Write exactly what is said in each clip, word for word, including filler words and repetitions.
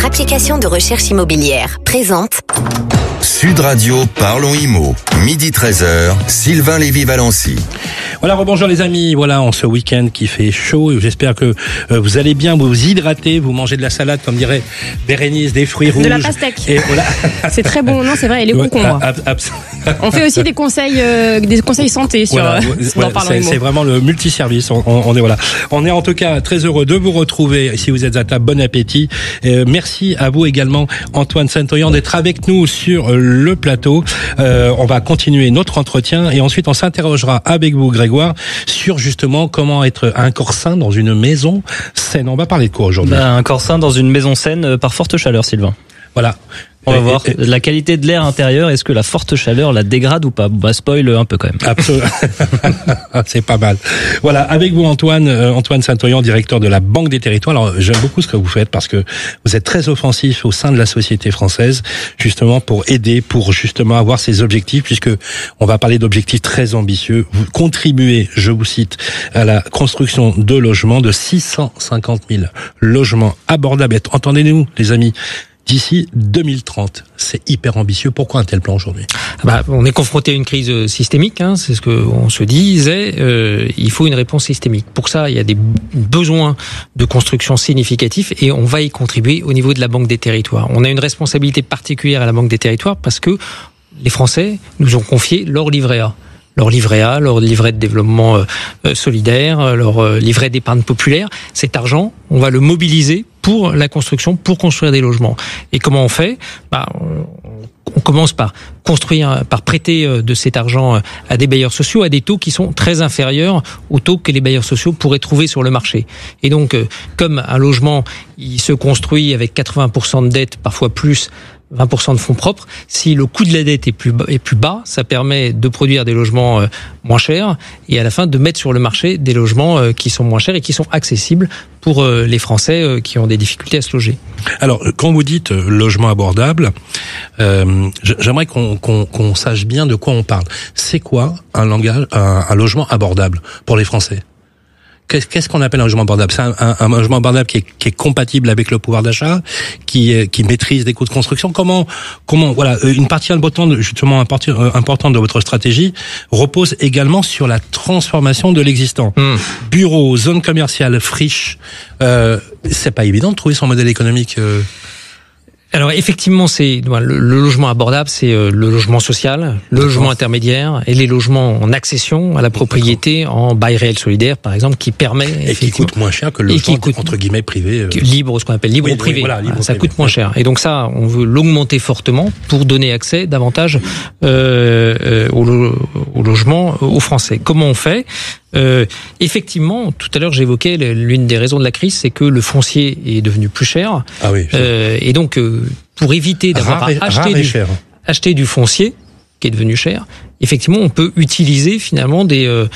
application de recherche immobilière, présente Sud Radio, parlons immo. Midi treize heures, Sylvain Lévy-Valency. Voilà, rebonjour les amis. Voilà, en ce week-end qui fait chaud. J'espère que euh, vous allez bien, vous vous hydratez, vous mangez de la salade, comme dirait Bérénice, des fruits rouges. De la pastèque. Et voilà. C'est très bon, non, c'est vrai, et les Ouais, concombres. ab- ab- On fait aussi des conseils, euh, des conseils santé sur, Voilà, euh, voilà, dans Parlons c'est, Immo. c'est vraiment le multiservice. On, on, on est voilà. On est en tout cas très heureux de vous retrouver. Si vous êtes à table, bon appétit. Euh, merci à vous également, Antoine Saint-Oyan, d'être avec nous sur le plateau. Euh, on va continuer notre entretien et ensuite on s'interrogera avec vous, Grégoire, sur justement comment être un corps sain dans une maison saine. On va parler de quoi aujourd'hui ? Ben, un corps sain dans une maison saine par forte chaleur, Sylvain. Voilà. On va Et- voir et- la qualité de l'air intérieur. Est-ce que la forte chaleur la dégrade ou pas ? Bah, spoil un peu quand même. Absolument. C'est pas mal. Voilà, avec vous Antoine, euh, Antoine Saint-Oyan, directeur de la Banque des Territoires. Alors j'aime beaucoup ce que vous faites parce que vous êtes très offensif au sein de la société française, justement pour aider, pour justement avoir ces objectifs, puisque on va parler d'objectifs très ambitieux. Vous contribuez, je vous cite, à la construction de logements, de six cent cinquante mille logements abordables. Entendez-nous, les amis. D'ici deux mille trente, c'est hyper ambitieux. Pourquoi un tel plan aujourd'hui ? Bah, on est confronté à une crise systémique, hein, c'est ce qu'on se disait. Euh, il faut une réponse systémique. Pour ça, il y a des besoins de construction significatifs et on va y contribuer au niveau de la Banque des Territoires. On a une responsabilité particulière à la Banque des Territoires parce que les Français nous ont confié leur livret A. Leur livret A, leur livret de développement euh, solidaire, leur euh, livret d'épargne populaire. Cet argent, on va le mobiliser pour la construction, pour construire des logements. Et comment on fait ? Bah, on commence par construire, par prêter de cet argent à des bailleurs sociaux à des taux qui sont très inférieurs aux taux que les bailleurs sociaux pourraient trouver sur le marché. Et donc, comme un logement, il se construit avec quatre-vingts pour cent de dette, parfois plus, vingt pour cent de fonds propres, si le coût de la dette est plus bas, est plus bas, ça permet de produire des logements moins chers et à la fin de mettre sur le marché des logements qui sont moins chers et qui sont accessibles pour les Français qui ont des difficultés à se loger. Alors, quand vous dites euh, logement abordable, euh, j'aimerais qu'on, qu'on, qu'on sache bien de quoi on parle. C'est quoi un langage, un, un logement abordable pour les Français ? Qu'est-ce, qu'est-ce qu'on appelle un logement abordable ? C'est un, un, un logement abordable qui est, qui est compatible avec le pouvoir d'achat, qui, qui maîtrise des coûts de construction. Comment, comment, voilà, une partie importante, justement importante de votre stratégie repose également sur la transformation de l'existant. Mmh. Bureaux, zones commerciales, friches. Euh, c'est pas évident de trouver son modèle économique. Euh... Alors effectivement, c'est le, le logement abordable, c'est le logement social, le logement intermédiaire et les logements en accession à la propriété. D'accord. En bail réel solidaire, par exemple, qui permet et qui coûte moins cher que le logement coûte, entre guillemets privé, euh... libre, ce qu'on appelle libre oui, privé. Oui, voilà, libre ça privé. Coûte moins cher. Et donc ça, on veut l'augmenter fortement pour donner accès davantage euh, euh, au, lo- au logement aux Français. Comment on fait ? Euh, effectivement, tout à l'heure j'évoquais l'une des raisons de la crise, c'est que le foncier est devenu plus cher. Ah oui. Euh, et donc, euh, pour éviter d'avoir à acheter du, acheter du foncier qui est devenu cher, effectivement, on peut utiliser finalement des euh,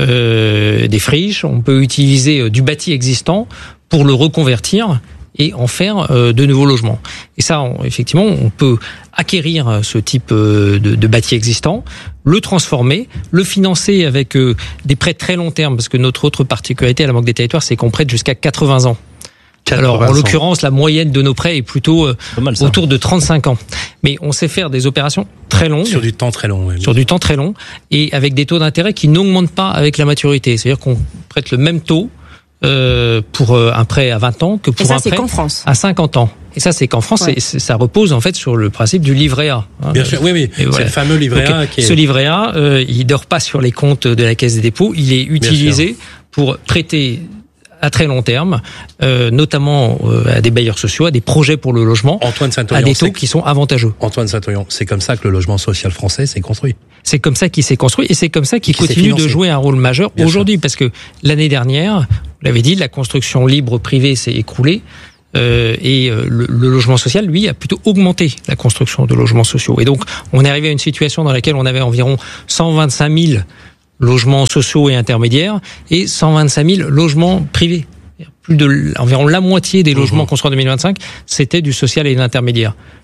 euh, des friches, on peut utiliser euh, du bâti existant pour le reconvertir et en faire euh, de nouveaux logements. Et ça, on, effectivement, on peut acquérir ce type euh, de, de bâti existant, le transformer, le financer avec euh, des prêts très long terme, parce que notre autre particularité à la Banque des Territoires, c'est qu'on prête jusqu'à quatre-vingts ans. Alors, en l'occurrence, la moyenne de nos prêts est plutôt euh, mal, autour de trente-cinq ans. Mais on sait faire des opérations très longues. Sur du temps très long. Oui. Sur du temps très long. Et avec des taux d'intérêt qui n'augmentent pas avec la maturité. C'est-à-dire qu'on prête le même taux euh, pour un prêt à vingt ans que pour ça, un prêt qu'en France. à cinquante ans. Et ça, c'est qu'en France, ouais. c'est, ça repose en fait sur le principe du livret A. Hein. Bien sûr, oui, oui. Et c'est voilà. Le fameux livret Donc, A qui est... Ce livret A, euh, il dort pas sur les comptes de la Caisse des dépôts. Il est utilisé pour prêter à très long terme, euh, notamment euh, à des bailleurs sociaux, à des projets pour le logement, Antoine Saint-Oyan, à des taux qui sont avantageux. Antoine Saint-Oyan, c'est comme ça que le logement social français s'est construit. C'est comme ça qu'il s'est construit et c'est comme ça qu'il qui continue de jouer un rôle majeur Bien aujourd'hui, sûr. Parce que l'année dernière, vous l'avez dit, la construction libre privée s'est écroulée. Euh, et euh, le, le logement social, lui, a plutôt augmenté la construction de logements sociaux. Et donc, on est arrivé à une situation dans laquelle on avait environ cent vingt-cinq mille logements sociaux et intermédiaires et cent vingt-cinq mille logements privés. Plus de environ la moitié des logements mmh. construits en deux mille vingt-cinq, c'était du social et de l'intermédiaire.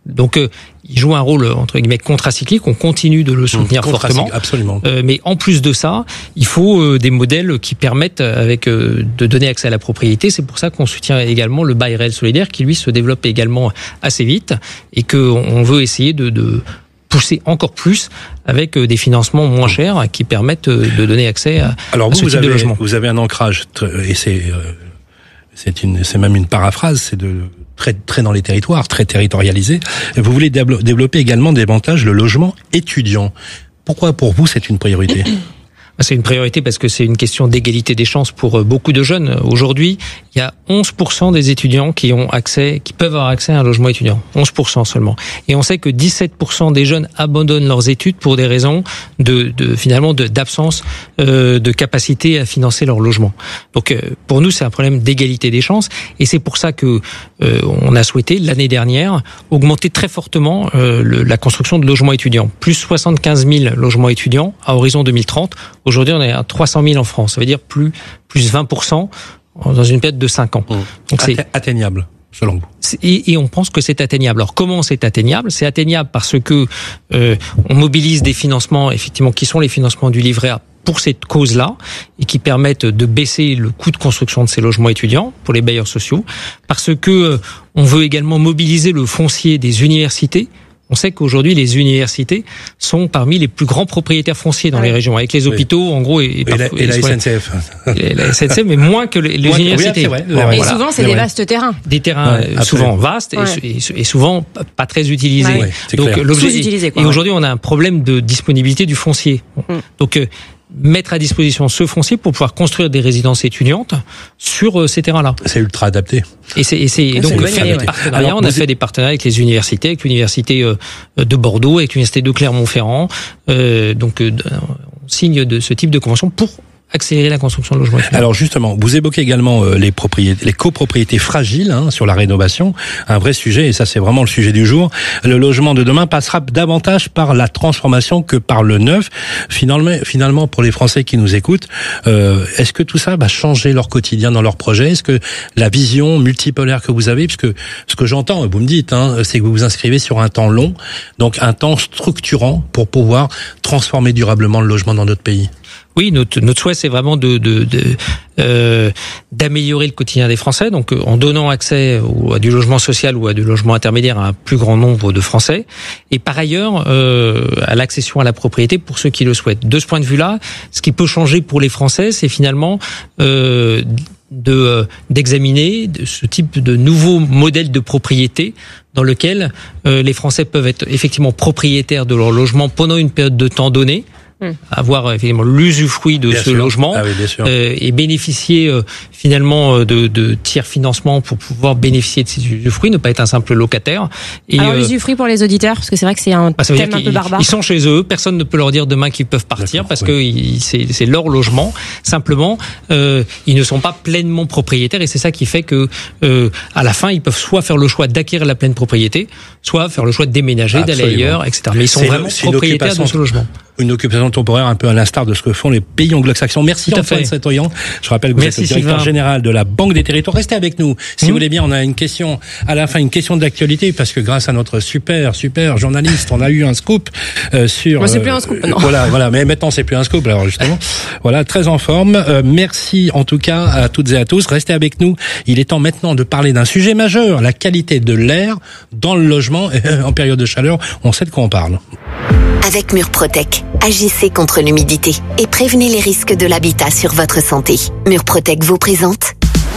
Donc, euh, il joue un rôle entre guillemets contracyclique. On continue de le soutenir mmh, fortement. Absolument. Euh, mais en plus de ça, il faut euh, des modèles qui permettent, avec euh, de donner accès à la propriété. C'est pour ça qu'on soutient également le bail réel solidaire, qui lui se développe également assez vite, et que on veut essayer de, de pousser encore plus avec des financements moins chers qui permettent de donner accès à, Alors à vous, ce vous type avez, de logement. Vous avez un ancrage et c'est euh, c'est une c'est même une paraphrase, c'est de très très dans les territoires, très territorialisé. Vous voulez développer également davantage le logement étudiant. Pourquoi pour vous c'est une priorité ? C'est une priorité parce que c'est une question d'égalité des chances pour beaucoup de jeunes. Aujourd'hui, il y a onze pour cent des étudiants qui ont accès, qui peuvent avoir accès à un logement étudiant. onze pour cent seulement. Et on sait que dix-sept pour cent des jeunes abandonnent leurs études pour des raisons de, de finalement, de, d'absence euh, de capacité à financer leur logement. Donc, euh, pour nous, c'est un problème d'égalité des chances. Et c'est pour ça que euh, on a souhaité, l'année dernière, augmenter très fortement euh, le, la construction de logements étudiants. Plus soixante-quinze mille logements étudiants à horizon deux mille trente. Aujourd'hui, on est à trois cent mille en France. Ça veut dire plus, plus vingt pour cent dans une période de cinq ans. Mmh. Donc c'est c'est atteignable, selon vous. Et, et on pense que c'est atteignable. Alors comment c'est atteignable ? C'est atteignable parce que euh, on mobilise des financements, effectivement, qui sont les financements du livret A pour cette cause-là et qui permettent de baisser le coût de construction de ces logements étudiants pour les bailleurs sociaux. Parce que euh, on veut également mobiliser le foncier des universités. On sait qu'aujourd'hui, les universités sont parmi les plus grands propriétaires fonciers dans ouais. les régions, avec les hôpitaux, oui. en gros, et, et, et, la, et la S N C F. Et la S N C F, mais moins que les, les ouais, universités. Oui, vrai, bon, et voilà. souvent, c'est c'est des vrai. vastes terrains. Des terrains ouais, souvent vastes ouais. et, et souvent pas très utilisés. Ouais, Donc, l'objet, sous-utilisés, quoi, et ouais. aujourd'hui, on a un problème de disponibilité du foncier. Hum. Donc, euh, mettre à disposition ce foncier pour pouvoir construire des résidences étudiantes sur euh, ces terrains-là. C'est ultra adapté. Et c'est, et c'est, et donc c'est faire des partenariats. Alors, on a fait des partenariats avec les universités, avec l'université euh, de Bordeaux, avec l'université de Clermont-Ferrand. Euh, donc, euh, on signe de ce type de convention pour accélérer la construction de logements étudiants. Alors justement, vous évoquez également euh, les propriétés, les copropriétés fragiles hein, sur la rénovation, un vrai sujet, et ça c'est vraiment le sujet du jour. Le logement de demain passera davantage par la transformation que par le neuf. Finalement, finalement pour les Français qui nous écoutent, euh, est-ce que tout ça va changer leur quotidien dans leur projet ? Est-ce que la vision multipolaire que vous avez, puisque ce que j'entends, vous me dites, hein, c'est que vous vous inscrivez sur un temps long, donc un temps structurant pour pouvoir transformer durablement le logement dans notre pays ? Oui, notre, notre souhait, c'est vraiment de, de, de euh, d'améliorer le quotidien des Français, donc euh, en donnant accès au, à du logement social ou à du logement intermédiaire à un plus grand nombre de Français, et par ailleurs euh, à l'accession à la propriété pour ceux qui le souhaitent. De ce point de vue-là, ce qui peut changer pour les Français, c'est finalement euh, de euh, d'examiner de ce type de nouveau modèle de propriété dans lequel euh, les Français peuvent être effectivement propriétaires de leur logement pendant une période de temps donnée. Mmh. Avoir effectivement l'usufruit de bien ce sûr. logement ah oui, euh, et bénéficier euh, finalement de, de tiers financement pour pouvoir bénéficier de ces usufruits, ne pas être un simple locataire. Et alors euh, l'usufruit pour les auditeurs, parce que c'est vrai que c'est un bah, thème un peu barbare. Ils sont chez eux, personne ne peut leur dire demain qu'ils peuvent partir D'accord, parce oui. que ils, c'est, c'est leur logement. Simplement, euh, ils ne sont pas pleinement propriétaires et c'est ça qui fait que euh, à la fin, ils peuvent soit faire le choix d'acquérir la pleine propriété, soit faire le choix de déménager, Absolument. d'aller ailleurs, et cetera. Mais ils sont c'est vraiment le, propriétaires de ce logement. Une occupation temporaire un peu à l'instar de ce que font les pays anglo-saxons. Merci Tout Antoine Satoyan. Je rappelle que Merci vous êtes le directeur Sylvain. général de la Banque des Territoires. Restez avec nous. Si mmh. vous voulez bien, on a une question à la fin, une question d'actualité, parce que grâce à notre super, super journaliste, on a eu un scoop euh, sur... Moi, c'est plus un scoop, euh, non. Voilà, voilà. Mais maintenant, c'est plus un scoop. Alors justement, voilà, très en forme. Euh, merci en tout cas à toutes et à tous. Restez avec nous. Il est temps maintenant de parler d'un sujet majeur, la qualité de l'air dans le logement en période de chaleur. On sait de quoi on parle. Avec Murprotec, agissez contre l'humidité et prévenez les risques de l'habitat sur votre santé. Murprotec vous présente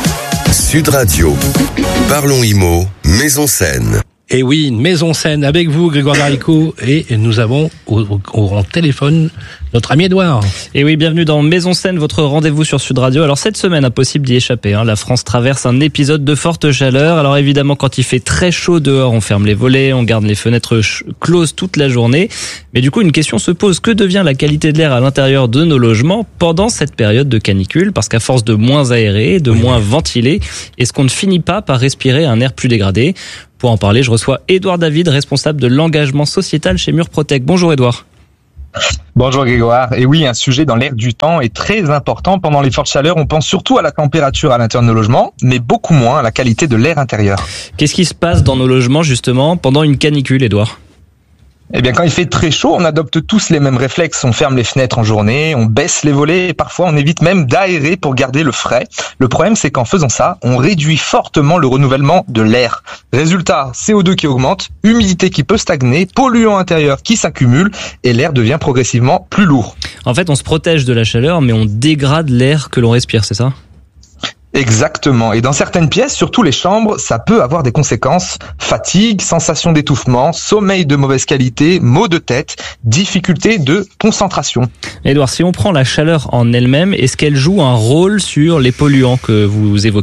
Sud Radio. Parlons Immo, Maison Saine. Et oui, une maison saine avec vous, Grégoire Darico, et nous avons au, au, au téléphone notre ami Edouard. Et oui, bienvenue dans Maison Saine, votre rendez-vous sur Sud Radio. Alors cette semaine, impossible d'y échapper, hein. La France traverse un épisode de forte chaleur. Alors évidemment, quand il fait très chaud dehors, on ferme les volets, on garde les fenêtres closes toute la journée. Mais du coup, une question se pose, que devient la qualité de l'air à l'intérieur de nos logements pendant cette période de canicule ? Parce qu'à force de moins aérer, de oui. moins ventiler, est-ce qu'on ne finit pas par respirer un air plus dégradé ? Pour en parler, je reçois Édouard David, responsable de l'engagement sociétal chez Murprotec. Bonjour Édouard. Bonjour Grégoire. Et oui, un sujet dans l'air du temps est très important. Pendant les fortes chaleurs, on pense surtout à la température à l'intérieur de nos logements, mais beaucoup moins à la qualité de l'air intérieur. Qu'est-ce qui se passe dans nos logements justement pendant une canicule, Édouard ? Eh bien, quand il fait très chaud, on adopte tous les mêmes réflexes. On ferme les fenêtres en journée, on baisse les volets et parfois on évite même d'aérer pour garder le frais. Le problème, c'est qu'en faisant ça, on réduit fortement le renouvellement de l'air. Résultat, C O deux qui augmente, humidité qui peut stagner, polluants intérieurs qui s'accumulent et l'air devient progressivement plus lourd. En fait, on se protège de la chaleur, mais on dégrade l'air que l'on respire, c'est ça ? Exactement. Et dans certaines pièces, surtout les chambres, ça peut avoir des conséquences. Fatigue, sensation d'étouffement, sommeil de mauvaise qualité, maux de tête, difficulté de concentration. Édouard, si on prend la chaleur en elle-même, est-ce qu'elle joue un rôle sur les polluants que vous évoquez ?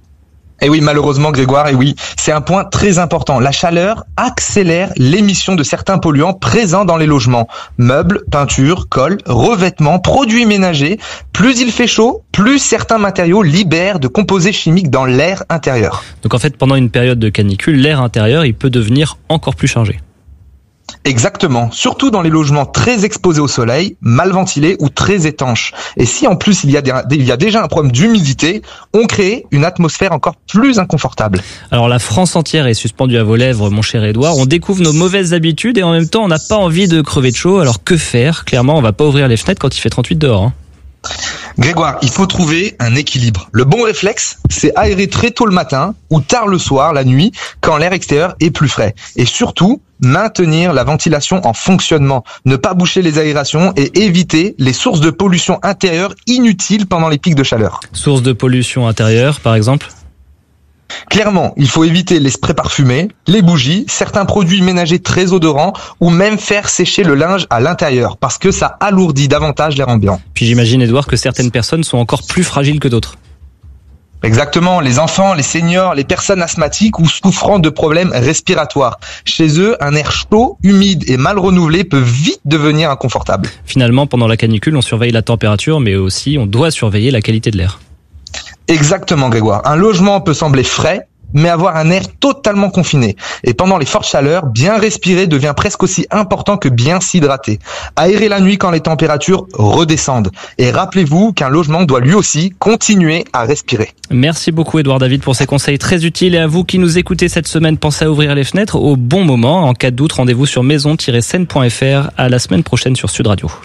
Et oui, malheureusement, Grégoire, et oui, c'est un point très important. La chaleur accélère l'émission de certains polluants présents dans les logements. Meubles, peintures, colle, revêtements, produits ménagers. Plus il fait chaud, plus certains matériaux libèrent de composés chimiques dans l'air intérieur. Donc en fait, pendant une période de canicule, l'air intérieur, il peut devenir encore plus chargé. Exactement, surtout dans les logements très exposés au soleil, mal ventilés ou très étanches. Et si en plus il y a, des, il y a déjà un problème d'humidité, on crée une atmosphère encore plus inconfortable. Alors la France entière est suspendue à vos lèvres, mon cher Édouard. On découvre nos mauvaises habitudes et en même temps on n'a pas envie de crever de chaud. Alors que faire ? Clairement, on va pas ouvrir les fenêtres quand il fait trente-huit dehors. Hein. Grégoire, il faut trouver un équilibre. Le bon réflexe, c'est aérer très tôt le matin ou tard le soir, la nuit, quand l'air extérieur est plus frais. Et surtout, maintenir la ventilation en fonctionnement, ne pas boucher les aérations et éviter les sources de pollution intérieure inutiles pendant les pics de chaleur. Sources de pollution intérieure, par exemple ? Clairement, il faut éviter les sprays parfumés, les bougies, certains produits ménagers très odorants ou même faire sécher le linge à l'intérieur parce que ça alourdit davantage l'air ambiant. Puis j'imagine, Édouard, que certaines personnes sont encore plus fragiles que d'autres. Exactement, les enfants, les seniors, les personnes asthmatiques ou souffrant de problèmes respiratoires. Chez eux, un air chaud, humide et mal renouvelé peut vite devenir inconfortable. Finalement, pendant la canicule, on surveille la température, mais aussi on doit surveiller la qualité de l'air. Exactement, Grégoire. Un logement peut sembler frais, mais avoir un air totalement confiné. Et pendant les fortes chaleurs, bien respirer devient presque aussi important que bien s'hydrater. Aérer la nuit quand les températures redescendent. Et rappelez-vous qu'un logement doit lui aussi continuer à respirer. Merci beaucoup Édouard David pour ces conseils très utiles. Et à vous qui nous écoutez cette semaine, pensez à ouvrir les fenêtres au bon moment. En cas de doute, rendez-vous sur maison tiret scène point f r. À la semaine prochaine sur Sud Radio.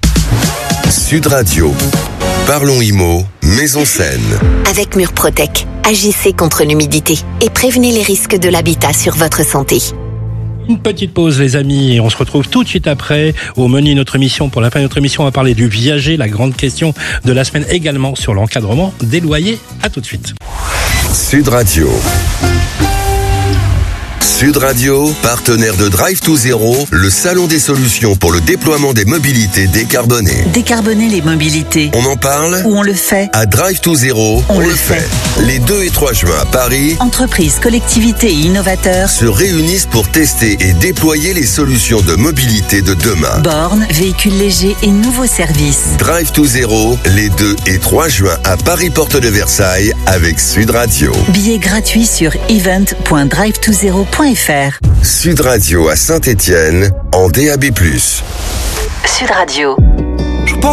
Sud Radio. Parlons Immo, Maison Saine. Avec Murprotec, agissez contre l'humidité et prévenez les risques de l'habitat sur votre santé. Une petite pause les amis et on se retrouve tout de suite après au menu de notre émission. Pour la fin de notre émission, on va parler du viager, la grande question de la semaine également sur l'encadrement des loyers. À tout de suite. Sud Radio. Sud Radio, partenaire de Drive to Zero, le salon des solutions pour le déploiement des mobilités décarbonées. Décarboner les mobilités. On en parle ? Ou on le fait ? À Drive to Zero, on, on le le fait. fait. Les deux et trois juin à Paris, entreprises, collectivités et innovateurs se réunissent pour tester et déployer les solutions de mobilité de demain. Bornes, véhicules légers et nouveaux services. Drive to Zero, les deux et trois juin à Paris Porte de Versailles avec Sud Radio. Billets gratuits sur event point drive to zero point f r. Sud Radio à Saint-Étienne en D A B plus. Sud Radio.